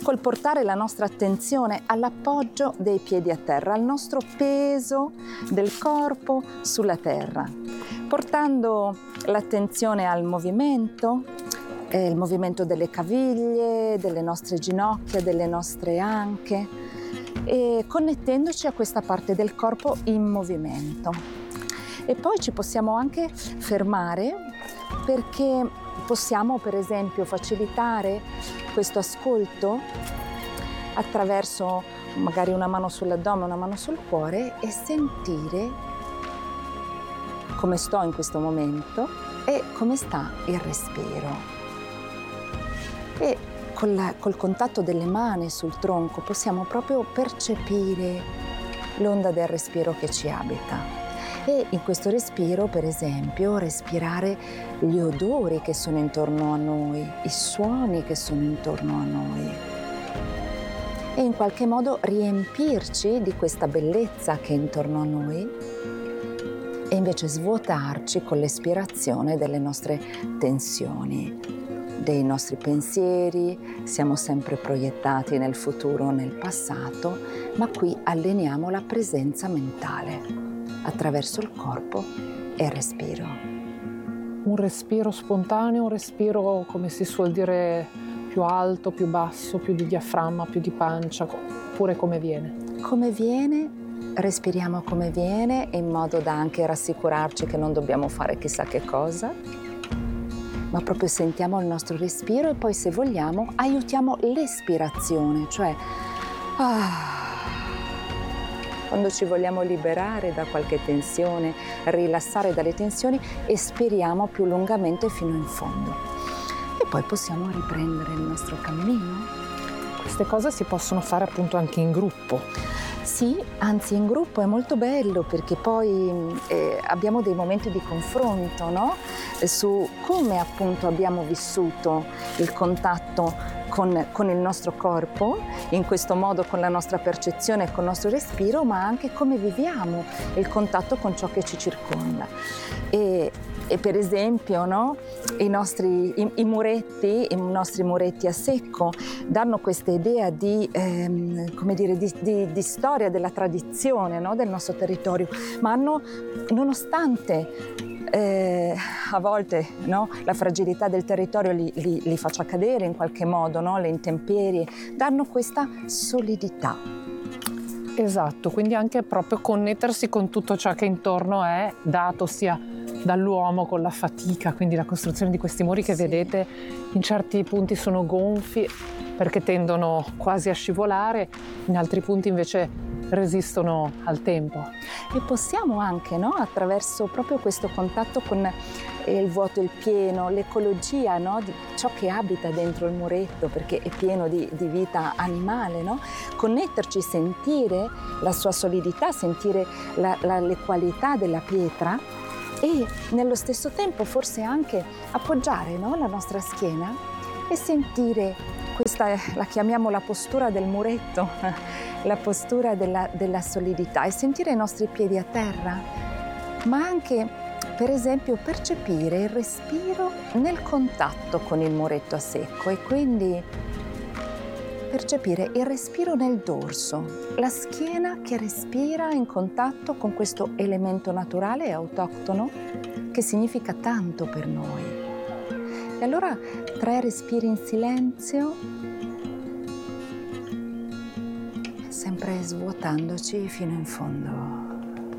col portare la nostra attenzione all'appoggio dei piedi a terra, al nostro peso del corpo sulla terra, portando l'attenzione al movimento, il movimento delle caviglie, delle nostre ginocchia, delle nostre anche, e connettendoci a questa parte del corpo in movimento. E poi ci possiamo anche fermare, perché possiamo per esempio facilitare questo ascolto attraverso magari una mano sull'addome, una mano sul cuore, e sentire come sto in questo momento e come sta il respiro. E col contatto delle mani sul tronco possiamo proprio percepire l'onda del respiro che ci abita. E in questo respiro, per esempio, respirare gli odori che sono intorno a noi, i suoni che sono intorno a noi. E in qualche modo riempirci di questa bellezza che è intorno a noi e invece svuotarci con l'espirazione delle nostre tensioni, dei nostri pensieri. Siamo sempre proiettati nel futuro o nel passato, ma qui alleniamo la presenza mentale attraverso il corpo e il respiro. Un respiro spontaneo, un respiro, come si suol dire, più alto, più basso, più di diaframma, più di pancia, oppure come viene? Come viene, respiriamo come viene, in modo da anche rassicurarci che non dobbiamo fare chissà che cosa, ma proprio sentiamo il nostro respiro e poi, se vogliamo, aiutiamo l'espirazione, cioè quando ci vogliamo liberare da qualche tensione, rilassare dalle tensioni, espiriamo più lungamente fino in fondo. E poi possiamo riprendere il nostro cammino. Queste cose si possono fare appunto anche in gruppo. Sì, anzi in gruppo è molto bello, perché poi abbiamo dei momenti di confronto, no? Su come appunto abbiamo vissuto il contatto con il nostro corpo, in questo modo con la nostra percezione e con il nostro respiro, ma anche come viviamo il contatto con ciò che ci circonda. E per esempio, no, i nostri muretti a secco danno questa idea di storia della tradizione, no, del nostro territorio, ma hanno, nonostante a volte, no, la fragilità del territorio li faccia cadere in qualche modo, no, le intemperie, danno questa solidità. Esatto, quindi anche proprio connettersi con tutto ciò che intorno è dato sia dall'uomo con la fatica, quindi la costruzione di questi muri che vedete in certi punti sono gonfi perché tendono quasi a scivolare, in altri punti invece resistono al tempo. E possiamo anche, no, attraverso proprio questo contatto con il vuoto e il pieno, l'ecologia, no, di ciò che abita dentro il muretto, perché è pieno di vita animale, no? Connetterci, sentire la sua solidità, sentire le qualità della pietra, e nello stesso tempo forse anche appoggiare, no, la nostra schiena e sentire questa, la chiamiamo la postura del muretto, la postura della solidità, e sentire i nostri piedi a terra, ma anche per esempio percepire il respiro nel contatto con il muretto a secco, e quindi percepire il respiro nel dorso, la schiena che respira in contatto con questo elemento naturale e autoctono che significa tanto per noi. E allora 3 respiri in silenzio, sempre svuotandoci fino in fondo.